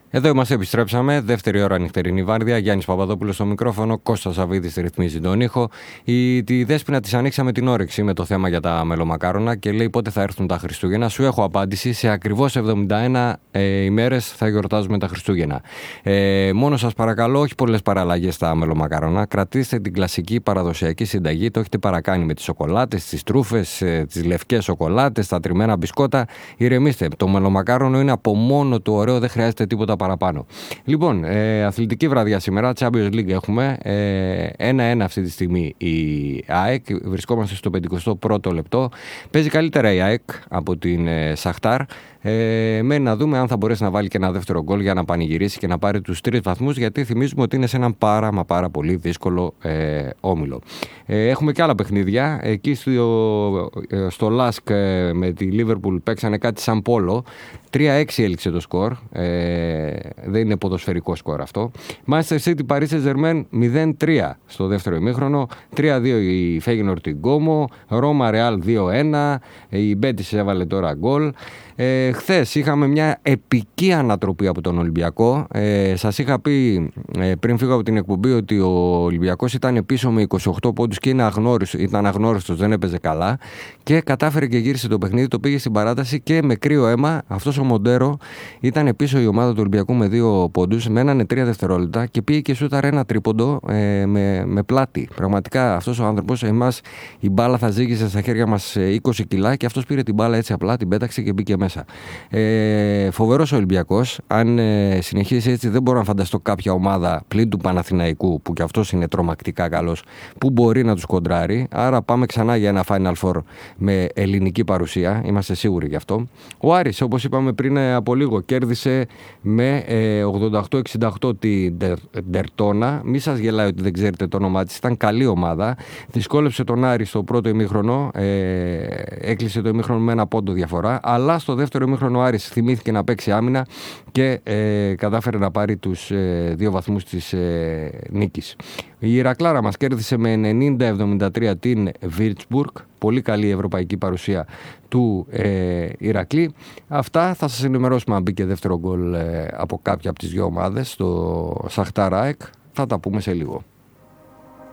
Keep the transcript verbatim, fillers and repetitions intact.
Εδώ είμαστε, επιστρέψαμε. Δεύτερη ώρα νυχτερινή βάρδια. Γιάννης Παπαδόπουλος στο μικρόφωνο. Κώστας Σαββίδης ρυθμίζει τον ήχο. Η, τη Δέσποινα της ανοίξαμε την όρεξη με το θέμα για τα μελομακάρονα και λέει πότε θα έρθουν τα Χριστούγεννα. Σου έχω απάντηση. Σε ακριβώς εβδομήντα ένα ε, ημέρες θα γιορτάζουμε τα Χριστούγεννα. Ε, μόνο σας παρακαλώ, όχι πολλές παραλλαγές στα μελομακάρονα. Κρατήστε την κλασική παραδοσιακή συνταγή. Το έχετε παρακάνει με τις σοκολάτες, τις τρούφες, ε, τις λευκές σοκολάτες, τα τριμμένα μπισκότα. Ηρεμήστε. Το μελομακάρονο είναι από μόνο του ωραίο, δεν χρειάζεται τίποτα παραπάνω. Λοιπόν, ε, αθλητική βραδιά σήμερα, Champions League έχουμε. ένα ένα ε, αυτή τη στιγμή η ΑΕΚ. Βρισκόμαστε στο πενηκοστό πρώτο λεπτό. Παίζει καλύτερα η ΑΕΚ από την ε, Σαχτάρ. Ε, μένει να δούμε αν θα μπορέσει να βάλει και ένα δεύτερο γκολ για να πανηγυρίσει και να πάρει τους τρεις βαθμούς, γιατί θυμίζουμε ότι είναι σε έναν πάρα μα πάρα πολύ δύσκολο ε, όμιλο. Ε, έχουμε και άλλα παιχνίδια. Εκεί στο, στο Λάσκ ε, με τη Λίβερπουλ παίξανε κάτι σαν πόλο. τρία έξι έληξε το σκορ. Ε, δεν είναι ποδοσφαιρικό σκορ αυτό. Manchester City Paris Saint-Germain μηδέν τρία στο δεύτερο ημίχρονο. τρία δύο η Feyenoord την Como. Ρώμα Real δύο ένα. Η Betis έβαλε τώρα γκολ. Ε, χθες είχαμε μια επική ανατροπή από τον Ολυμπιακό. Ε, σας είχα πει ε, πριν φύγω από την εκπομπή ότι ο Ολυμπιακός ήταν πίσω με είκοσι οκτώ πόντους και είναι αγνώριστος, ήταν αγνώριστος, δεν έπαιζε καλά και κατάφερε και γύρισε το παιχνίδι, το πήγε στην παράταση και με κρύο αίμα αυτός ο Μοντέρο ήταν πίσω η ομάδα του Ολυμπιακού με δύο πόντους, μένανε τρία δευτερόλεπτα και πήγε και σούταρε ένα τρίποντο ε, με, με πλάτη. Πραγματικά αυτός ο άνθρωπος, εμάς η μπάλα θα ζήγησε στα χέρια μας είκοσι κιλά και αυτός πήρε την μπάλα έτσι απλά, την πέταξε και μπήκε μέσα. Ε, φοβερός ο Ολυμπιακός. Αν ε, συνεχίσει έτσι, δεν μπορώ να φανταστώ κάποια ομάδα πλην του Παναθηναϊκού, που κι αυτός είναι τρομακτικά καλός, που μπορεί να τους κοντράρει. Άρα πάμε ξανά για ένα Final Four με ελληνική παρουσία. Είμαστε σίγουροι γι' αυτό. Ο Άρης, όπως είπαμε πριν από λίγο, κέρδισε με ε, ογδόντα οκτώ εξήντα οκτώ την Ντερτόνα. Μη σας γελάει ότι δεν ξέρετε το όνομά της. Ήταν καλή ομάδα. Δυσκόλεψε τον Άρη στο πρώτο ημίχρονο. Ε, έκλεισε το ημίχρονο με ένα πόντο διαφορά. Αλλά στο δεύτερο ημίχρονο ο Άρης θυμήθηκε να παίξει άμυνα και ε, κατάφερε να πάρει τους ε, δύο βαθμούς της ε, νίκης. Η Ηρακλάρα μας κέρδισε με ενενήντα εβδομήντα τρία την Βίρτσμπουργκ. Πολύ καλή ευρωπαϊκή παρουσία του ε, Ηρακλή. Αυτά θα σας ενημερώσουμε αν μπήκε δεύτερο γκολ ε, από κάποια από τις δύο ομάδες, στο Σαχτάρ ΑΕΚ. Θα τα πούμε σε λίγο.